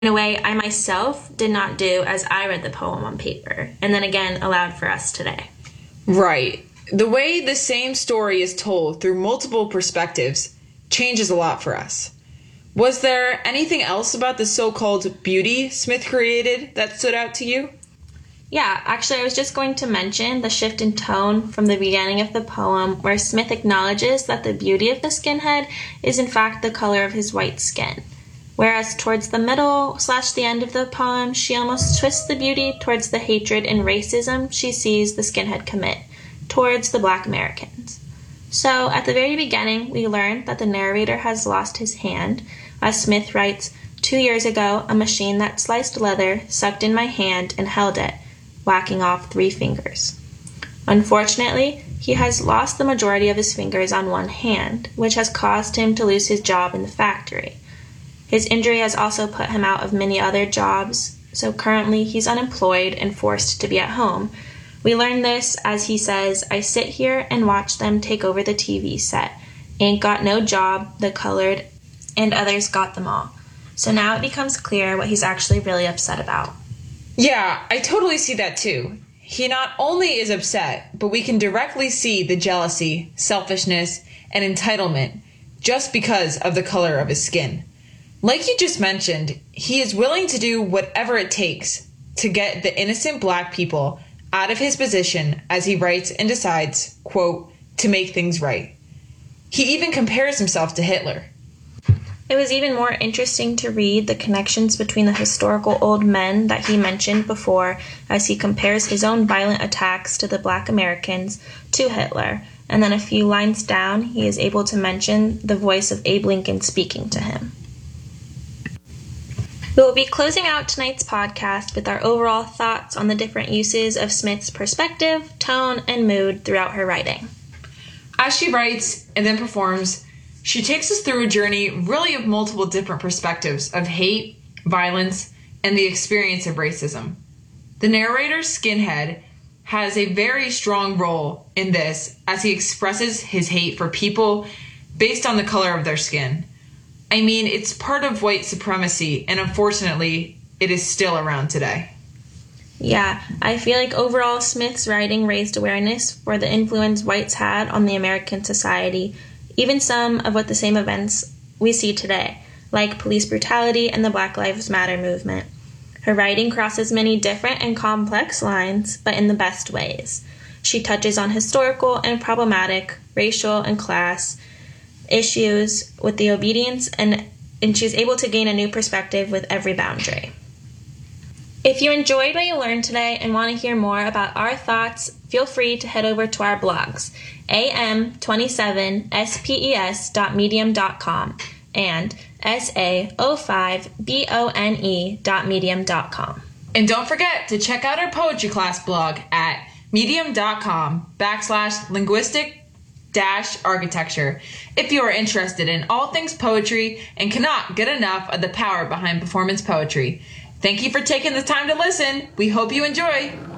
in a way I myself did not do as I read the poem on paper, and then again aloud for us today. Right. The way the same story is told through multiple perspectives changes a lot for us. Was there anything else about the so-called beauty Smith created that stood out to you? Yeah, actually I was just going to mention the shift in tone from the beginning of the poem where Smith acknowledges that the beauty of the skinhead is in fact the color of his white skin. Whereas towards the middle / the end of the poem, she almost twists the beauty towards the hatred and racism she sees the skinhead commit towards the Black Americans. So at the very beginning, we learn that the narrator has lost his hand. As Smith writes, 2 years ago, a machine that sliced leather sucked in my hand and held it, whacking off 3 fingers. Unfortunately, he has lost the majority of his fingers on one hand, which has caused him to lose his job in the factory. His injury has also put him out of many other jobs, so currently he's unemployed and forced to be at home. We learn this as he says, I sit here and watch them take over the TV set. Ain't got no job, the colored, and others got them all. So now it becomes clear what he's actually really upset about. Yeah, I totally see that too. He not only is upset, but we can directly see the jealousy, selfishness, and entitlement just because of the color of his skin. Like you just mentioned, he is willing to do whatever it takes to get the innocent Black people out of his position as he writes and decides, quote, to make things right. He even compares himself to Hitler. It was even more interesting to read the connections between the historical old men that he mentioned before as he compares his own violent attacks to the Black Americans to Hitler. And then a few lines down, he is able to mention the voice of Abe Lincoln speaking to him. We will be closing out tonight's podcast with our overall thoughts on the different uses of Smith's perspective, tone, and mood throughout her writing. As she writes and then performs, she takes us through a journey really of multiple different perspectives of hate, violence, and the experience of racism. The narrator, Skinhead, has a very strong role in this as he expresses his hate for people based on the color of their skin. I mean, it's part of white supremacy, and unfortunately, it is still around today. Yeah, I feel like overall Smith's writing raised awareness for the influence whites had on the American society, even some of what the same events we see today, like police brutality and the Black Lives Matter movement. Her writing crosses many different and complex lines, but in the best ways. She touches on historical and problematic, racial and class issues with the obedience, and she's able to gain a new perspective with every boundary. If you enjoyed what you learned today and want to hear more about our thoughts, feel free to head over to our blogs, am27spes.medium.com and sa05bone.medium.com. And don't forget to check out our poetry class blog at medium.com/linguistic-architecture if you are interested in all things poetry and cannot get enough of the power behind performance poetry. Thank you for taking the time to listen. We hope you enjoy.